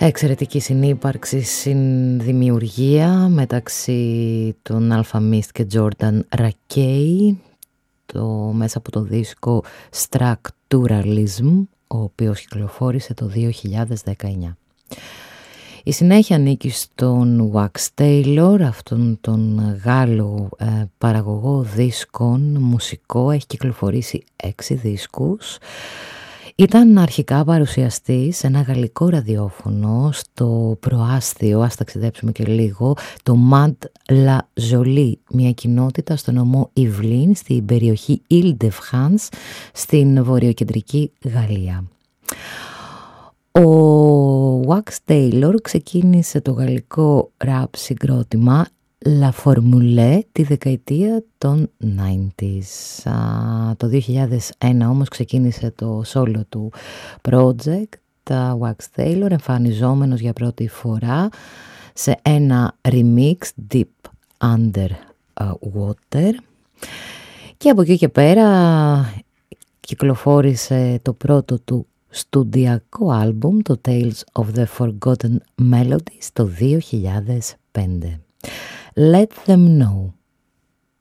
Εξαιρετική συνύπαρξη, συνδημιουργία μεταξύ των Alpha Mist και Jordan Rakei, μέσα από το δίσκο Structuralism, ο οποίος κυκλοφόρησε το 2019. Η συνέχεια ανήκει στον Wax Taylor, αυτόν τον Γάλλο παραγωγό δίσκων, μουσικό, έχει κυκλοφορήσει 6 δίσκους. Ήταν αρχικά παρουσιαστής σε ένα γαλλικό ραδιόφωνο στο προάστιο, ας ταξιδέψουμε και λίγο, το Mad La Jolie, μια κοινότητα στο νομό Ιβλίν, στην περιοχή Île-de-France, στην βορειοκεντρική Γαλλία. Ο Wax Taylor ξεκίνησε το γαλλικό ραπ συγκρότημα La Formule τη δεκαετία των 90s. Το 2001 όμως ξεκίνησε το solo του project, Wax Taylor, εμφανιζόμενος για πρώτη φορά σε ένα remix Deep Under Water, και από εκεί και πέρα κυκλοφόρησε το πρώτο του στουντιακό άλμπουμ, το Tales of the Forgotten Melodies, το 2005. Let them know.